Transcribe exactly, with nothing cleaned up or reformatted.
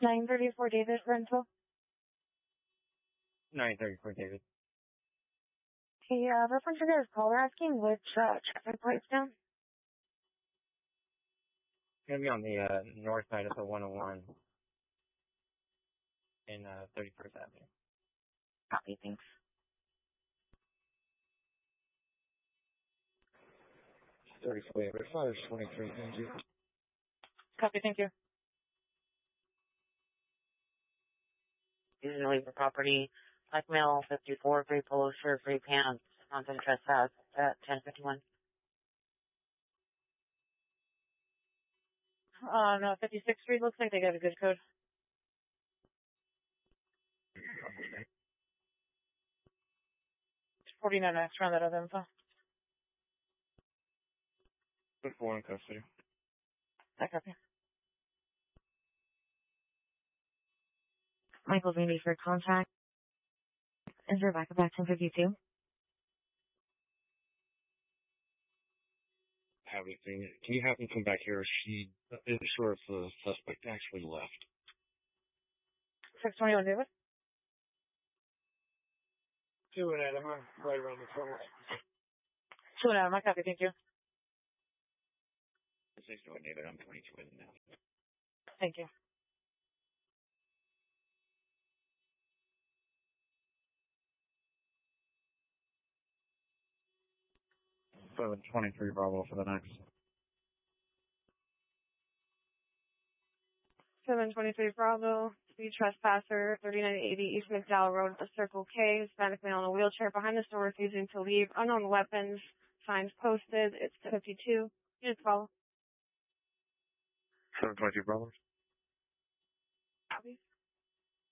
nine thirty-four David Rental. nine thirty-four David. Okay, uh, reference to this call, we're asking which uh, traffic light's down. It's going to be on the uh, north side of the one oh one in uh, thirty-first Avenue. Copy, thanks. thirty-four, five twenty-three, thank you. Copy, thank you. Usually the property, like mail fifty-four, free polo shirt, free pants, content trespass at ten fifty-one. Uh, no, fifty-sixth Street looks like they got a good code. It's forty-nine X, round that other info. Put four in custody. I copy. Michael Randy for contact. Is Rebecca back ten fifty-two? Haven't seen it. Can you have him come back here? She isn't sure if the suspect actually left. six twenty-one David. Two and Adam, right around the corner. Two and Adam, I copy, thank you. six twenty-one David, I'm twenty-two in now. Thank you. seven twenty-three Bravo for the next. seven twenty-three Bravo, speed trespasser, thirty-nine eighty East McDowell Road, the Circle K, Hispanic male in a wheelchair behind the store refusing to leave, unknown weapons, signs posted, it's fifty-two. Units follow. seven twenty-two Bravo. Copy.